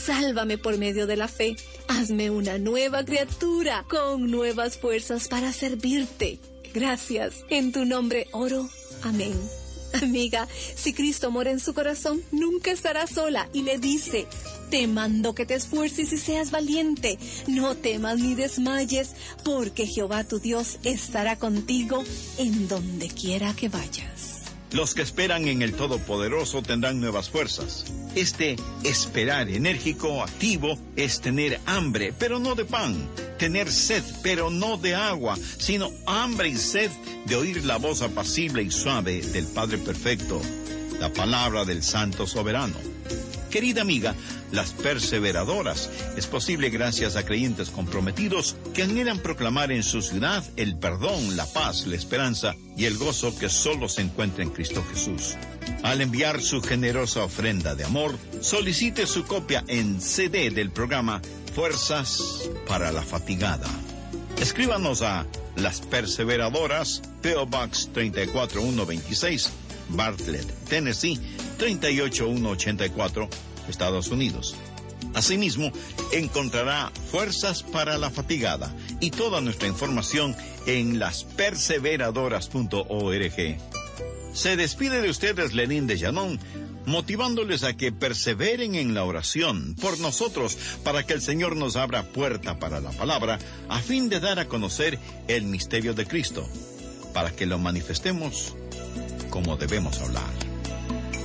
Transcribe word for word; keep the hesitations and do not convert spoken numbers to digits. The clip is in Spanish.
Sálvame por medio de la fe. Hazme una nueva criatura con nuevas fuerzas para servirte. Gracias. En tu nombre oro. Amén. Amiga, si Cristo mora en su corazón, nunca estará sola y le dice: te mando que te esfuerces y seas valiente. No temas ni desmayes, porque Jehová tu Dios estará contigo en donde quiera que vayas. Los que esperan en el Todopoderoso tendrán nuevas fuerzas. Este esperar enérgico, activo, es tener hambre, pero no de pan. Tener sed, pero no de agua, sino hambre y sed de oír la voz apacible y suave del Padre Perfecto, la palabra del Santo Soberano. Querida amiga, las perseveradoras es posible gracias a creyentes comprometidos que anhelan proclamar en su ciudad el perdón, la paz, la esperanza y el gozo que solo se encuentra en Cristo Jesús. Al enviar su generosa ofrenda de amor, solicite su copia en C D del programa Fuerzas para la Fatigada. Escríbanos a Las Perseveradoras, P O Box tres cuatro uno dos seis, Bartlett, Tennessee tres ocho uno ocho cuatro, Estados Unidos. Asimismo, encontrará Fuerzas para la Fatigada y toda nuestra información en las perseveradoras punto org. Se despide de ustedes Lenín de Llanón, motivándoles a que perseveren en la oración por nosotros, para que el Señor nos abra puerta para la palabra, a fin de dar a conocer el misterio de Cristo, para que lo manifestemos como debemos hablar.